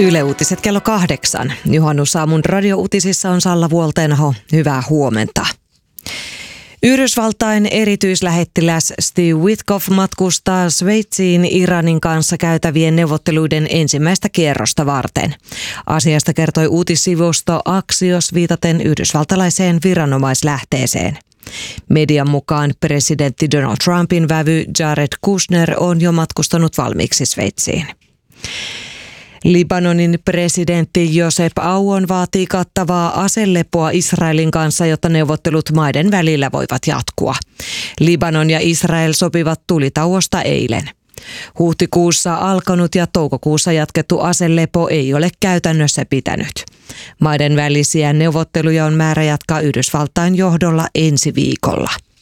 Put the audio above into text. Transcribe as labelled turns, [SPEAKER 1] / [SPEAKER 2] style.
[SPEAKER 1] Yle Uutiset kello 8. Juhannusaamun radiouutisissa on Salla Vuoltenho. Hyvää huomenta. Yhdysvaltain erityislähettiläs Steve Witkoff matkustaa Sveitsiin Iranin kanssa käytävien neuvotteluiden ensimmäistä kierrosta varten. Asiasta kertoi uutissivusto Axios viitaten yhdysvaltalaiseen viranomaislähteeseen. Median mukaan presidentti Donald Trumpin vävy Jared Kushner on jo matkustanut valmiiksi Sveitsiin. Libanonin presidentti Josep Aoun vaatii kattavaa aselepoa Israelin kanssa, jotta neuvottelut maiden välillä voivat jatkua. Libanon ja Israel sopivat tulitauosta eilen. Huhtikuussa alkanut ja toukokuussa jatkettu aselepo ei ole käytännössä pitänyt. Maiden välisiä neuvotteluja on määrä jatkaa Yhdysvaltain johdolla ensi viikolla.